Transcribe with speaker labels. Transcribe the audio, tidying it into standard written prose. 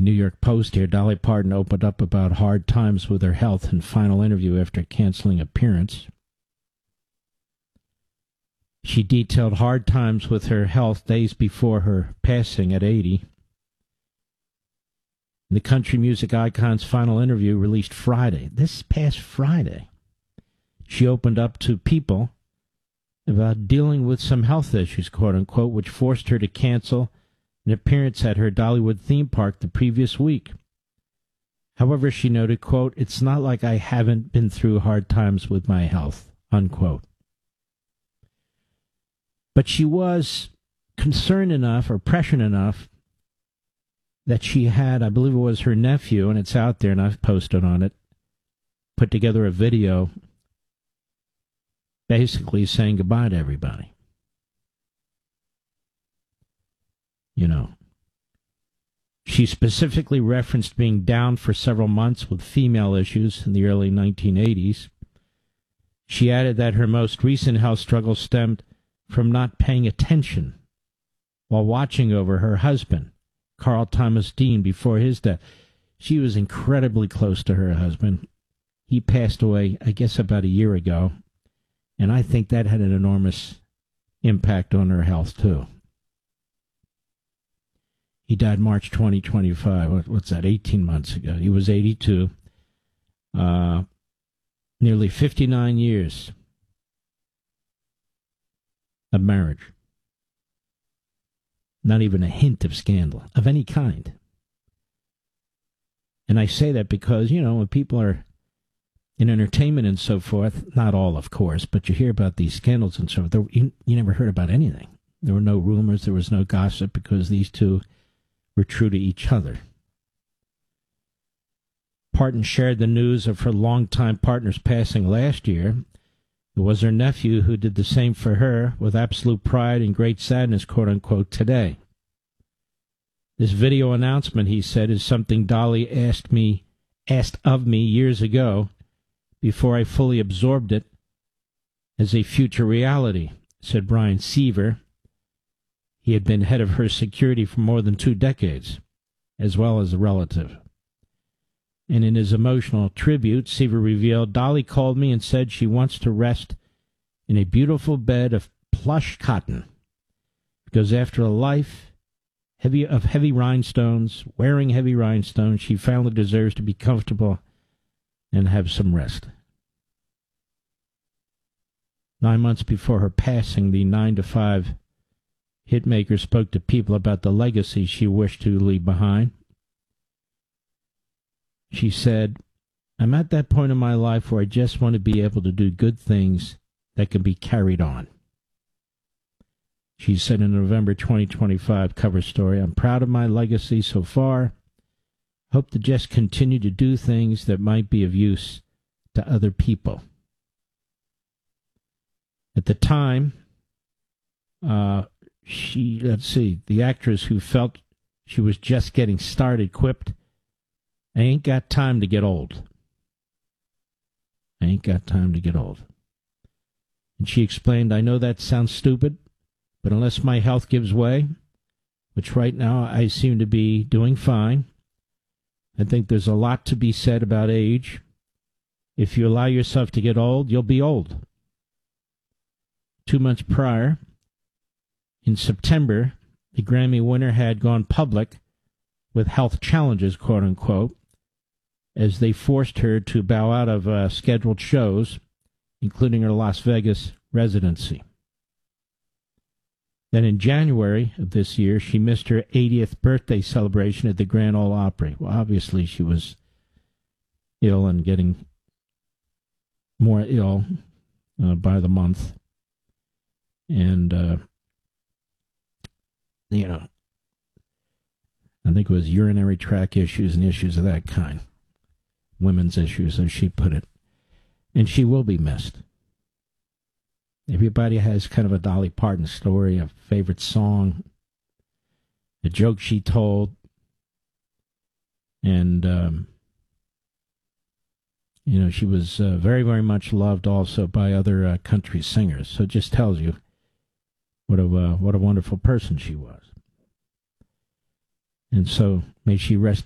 Speaker 1: New York Post here. Dolly Parton opened up about hard times with her health in final interview after canceling appearance. She detailed hard times with her health days before her passing at 80. The country music icon's final interview released Friday, this past Friday. She opened up to People about dealing with some health issues, quote-unquote, which forced her to cancel an appearance at her Dollywood theme park the previous week. However, she noted, quote, "It's not like I haven't been through hard times with my health," unquote. But she was concerned enough or prescient enough that she had, I believe it was her nephew, and it's out there and I've posted on it, put together a video basically saying goodbye to everybody. You know, she specifically referenced being down for several months with female issues in the early 1980s. She added that her most recent health struggle stemmed from not paying attention while watching over her husband, Carl Thomas Dean, before his death. She was incredibly close to her husband. He passed away, I guess, about a year ago, and I think that had an enormous impact on her health, too. He died March 2025. What's that, 18 months ago. He was 82. Nearly 59 years of marriage. Not even a hint of scandal of any kind. And I say that because, you know, when people are in entertainment and so forth, not all, of course, but you hear about these scandals and so forth, you never heard about anything. There were no rumors, there was no gossip, because these two were true to each other. Parton shared the news of her longtime partner's passing last year. It was her nephew who did the same for her with absolute pride and great sadness, quote-unquote, today. This video announcement, he said, is something Dolly asked of me years ago before I fully absorbed it as a future reality, said Brian Seaver. He had been head of her security for more than 2 decades, as well as a relative. And in his emotional tribute, Seaver revealed, "Dolly called me and said she wants to rest in a beautiful bed of plush cotton, because after a life of heavy rhinestones, wearing heavy rhinestones, she finally deserves to be comfortable and have some rest." 9 months before her passing, the 9 to 5 hitmaker spoke to People about the legacy she wished to leave behind. She said, "I'm at that point in my life where I just want to be able to do good things that can be carried on." She said in a November 2025 cover story, "I'm proud of my legacy so far. Hope to just continue to do things that might be of use to other people." At the time, the actress who felt she was just getting started quipped, "I ain't got time to get old. I ain't got time to get old." And she explained, "I know that sounds stupid, but unless my health gives way, which right now I seem to be doing fine, I think there's a lot to be said about age. If you allow yourself to get old, you'll be old." 2 months prior, in September, the Grammy winner had gone public with health challenges, quote-unquote, as they forced her to bow out of scheduled shows, including her Las Vegas residency. Then in January of this year, she missed her 80th birthday celebration at the Grand Ole Opry. Well, obviously she was ill and getting more ill by the month. And, I think it was urinary tract issues and issues of that kind. Women's issues, as she put it. And she will be missed. Everybody has kind of a Dolly Parton story, a favorite song, a joke she told. And, she was very, very much loved also by other country singers. So it just tells you what a wonderful person she was. And so may she rest